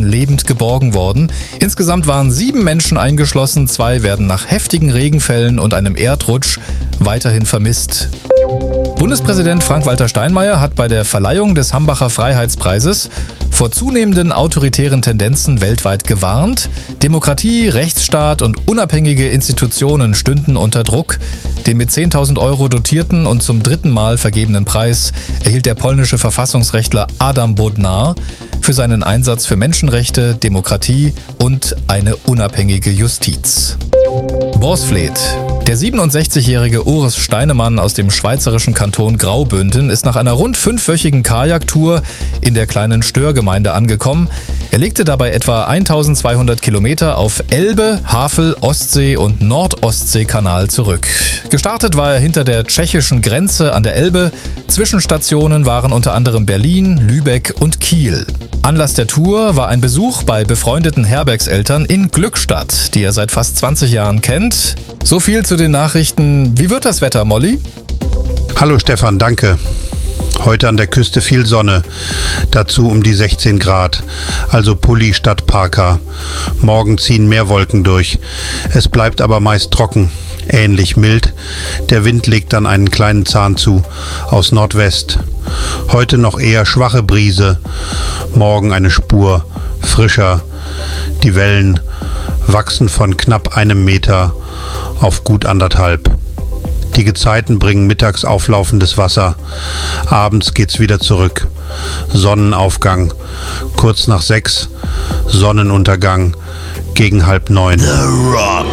lebend geborgen worden. Insgesamt waren 7 Menschen eingeschlossen, 2 werden nach heftigen Regenfällen und einem Erdrutsch weiterhin vermisst. Bundespräsident Frank-Walter Steinmeier hat bei der Verleihung des Hambacher Freiheitspreises vor zunehmenden autoritären Tendenzen weltweit gewarnt. Demokratie, Rechtsstaat und unabhängige Institutionen stünden unter Druck. Den mit 10.000 € dotierten und zum 3. Mal vergebenen Preis erhielt der polnische Verfassungsrechtler Adam Bodnar für seinen Einsatz für Menschenrechte, Demokratie und eine unabhängige Justiz. Borsfleet. Der 67-jährige Urs Steinemann aus dem schweizerischen Kanton Graubünden ist nach einer rund 5-wöchigen Kajaktour in der kleinen Störgemeinde angekommen. Er legte dabei etwa 1200 Kilometer auf Elbe, Havel, Ostsee und Nordostseekanal zurück. Gestartet war er hinter der tschechischen Grenze an der Elbe. Zwischenstationen waren unter anderem Berlin, Lübeck und Kiel. Anlass der Tour war ein Besuch bei befreundeten Herbergseltern in Glückstadt, die er seit fast 20 Jahren kennt. So viel zu den Nachrichten. Wie wird das Wetter, Molly? Hallo Stefan, danke. Heute an der Küste viel Sonne, dazu um die 16 Grad, also Pulli statt Parka. Morgen ziehen mehr Wolken durch. Es bleibt aber meist trocken, ähnlich mild. Der Wind legt dann einen kleinen Zahn zu, aus Nordwest. Heute noch eher schwache Brise, morgen eine Spur, frischer. Die Wellen wachsen von knapp 1 Meter auf gut 1,5. Die Gezeiten bringen mittags auflaufendes Wasser. Abends geht's wieder zurück. Sonnenaufgang kurz nach 6, Sonnenuntergang gegen 8:30. The Rock.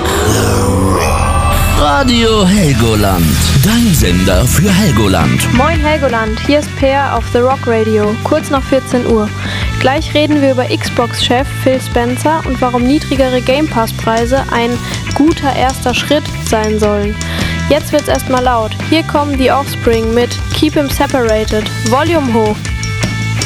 Radio Helgoland. Dein Sender für Helgoland. Moin Helgoland, hier ist Peer auf The Rock Radio, kurz nach 14 Uhr. Gleich reden wir über Xbox-Chef Phil Spencer und warum niedrigere Game Pass-Preise ein guter erster Schritt sein sollen. Jetzt wird's erstmal laut. Hier kommen die Offspring mit Keep 'Em Separated. Volume hoch.